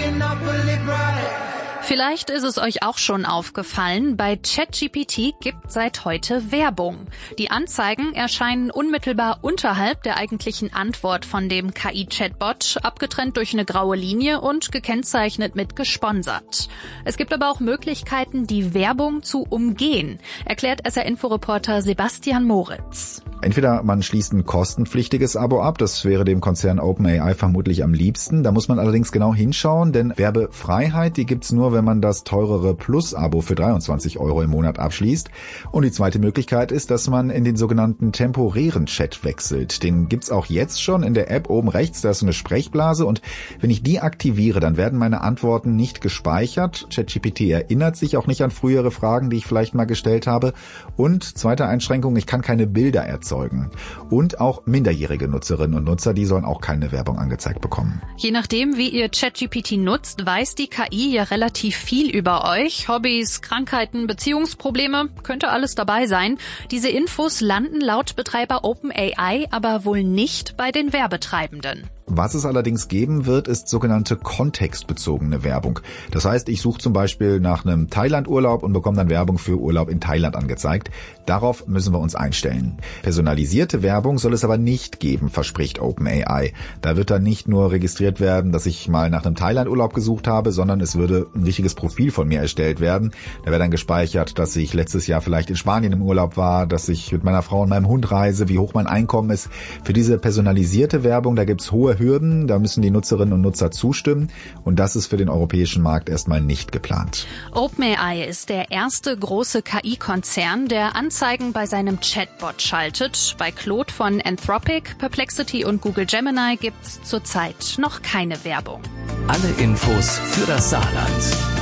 Vielleicht ist es euch auch schon aufgefallen, bei ChatGPT gibt seit heute Werbung. Die Anzeigen erscheinen unmittelbar unterhalb der eigentlichen Antwort von dem KI-Chatbot, abgetrennt durch eine graue Linie und gekennzeichnet mit gesponsert. Es gibt aber auch Möglichkeiten, die Werbung zu umgehen, erklärt SR-Info-Reporter Sebastian Moritz. Entweder man schließt ein kostenpflichtiges Abo ab, das wäre dem Konzern OpenAI vermutlich am liebsten. Da muss man allerdings genau hinschauen, denn Werbefreiheit, die gibt's nur, wenn man das teurere Plus-Abo für 23 € im Monat abschließt. Und die zweite Möglichkeit ist, dass man in den sogenannten temporären Chat wechselt. Den gibt's auch jetzt schon in der App oben rechts, da ist so eine Sprechblase und wenn ich die aktiviere, dann werden meine Antworten nicht gespeichert. ChatGPT erinnert sich auch nicht an frühere Fragen, die ich vielleicht mal gestellt habe. Und zweite Einschränkung, ich kann keine Bilder erzeugen. Und auch minderjährige Nutzerinnen und Nutzer, die sollen auch keine Werbung angezeigt bekommen. Je nachdem, wie ihr ChatGPT nutzt, weiß die KI ja relativ viel über euch. Hobbys, Krankheiten, Beziehungsprobleme, könnte alles dabei sein. Diese Infos landen laut Betreiber OpenAI aber wohl nicht bei den Werbetreibenden. Was es allerdings geben wird, ist sogenannte kontextbezogene Werbung. Das heißt, ich suche zum Beispiel nach einem Thailand-Urlaub und bekomme dann Werbung für Urlaub in Thailand angezeigt. Darauf müssen wir uns einstellen. Personalisierte Werbung soll es aber nicht geben, verspricht OpenAI. Da wird dann nicht nur registriert werden, dass ich mal nach einem Thailand-Urlaub gesucht habe, sondern es würde ein richtiges Profil von mir erstellt werden. Da wäre dann gespeichert, dass ich letztes Jahr vielleicht in Spanien im Urlaub war, dass ich mit meiner Frau und meinem Hund reise, wie hoch mein Einkommen ist. Für diese personalisierte Werbung, da gibt's hohe Hürden, da müssen die Nutzerinnen und Nutzer zustimmen und das ist für den europäischen Markt erstmal nicht geplant. OpenAI ist der erste große KI-Konzern, der Anzeigen bei seinem Chatbot schaltet. Bei Claude von Anthropic, Perplexity und Google Gemini gibt's zurzeit noch keine Werbung. Alle Infos für das Saarland.